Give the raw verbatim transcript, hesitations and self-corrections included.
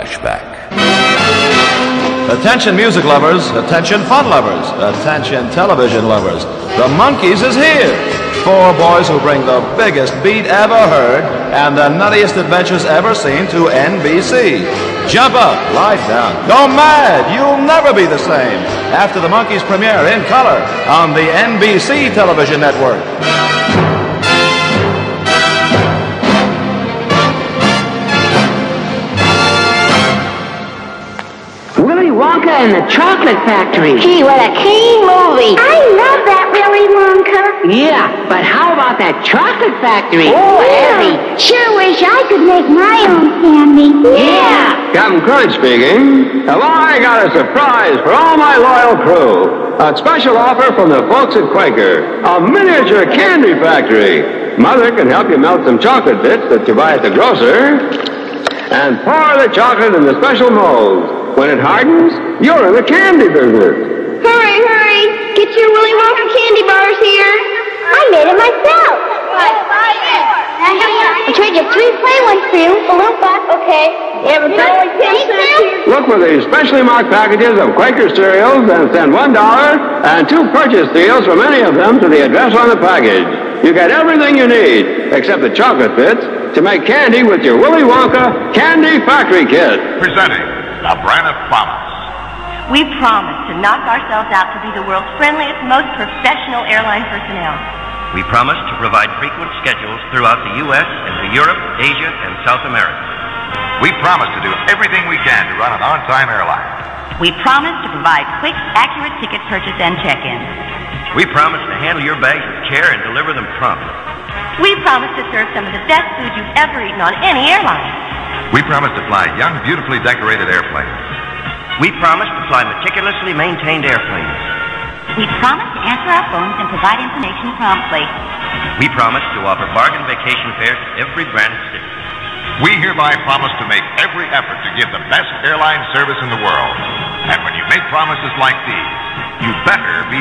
flashback. Attention music lovers, attention fun lovers, attention television lovers. The Monkees is here. Four boys who bring the biggest beat ever heard and the nuttiest adventures ever seen to N B C. Jump up, lie down, go mad, you'll never be the same after the Monkees premiere in color on the N B C television network. Willy Wonka and the Chocolate Factory. Gee, what a keen movie. I love that Willy Wonka. Yeah, but how about that Chocolate Factory? Oh, heavy. Sure wish I could make my own candy. Yeah. Captain Crunch speaking. Have I got a surprise for all my loyal crew? A special offer from the folks at Quaker. A miniature candy factory. Mother can help you melt some chocolate bits that you buy at the grocer and pour the chocolate in the special molds. When it hardens, you're in the candy business. Hurry, hurry. Get your Willy Wonka candy bars here. I made it myself. I'll trade you three plain ones for you. Balloon okay. Look for these specially marked packages of Quaker cereals and send one dollar and two purchase deals from any of them to the address on the package. You get everything you need, except the chocolate bits, to make candy with your Willy Wonka Candy Factory Kit. Presenting the Braniff Promise. We promise to knock ourselves out to be the world's friendliest, most professional airline personnel. We promise to provide frequent schedules throughout the U S and to Europe, Asia, and South America. We promise to do everything we can to run an on-time airline. We promise to provide quick, accurate ticket purchase and check-in. We promise to handle your bags with care and deliver them promptly. We promise to serve some of the best food you've ever eaten on any airline. We promise to fly young, beautifully decorated airplanes. We promise to fly meticulously maintained airplanes. We promise to answer our phones and provide information promptly. We promise to offer bargain vacation fares to every Braniff citizen. We hereby promise to make every effort to give the best airline service in the world. And when you make promises like these, you better be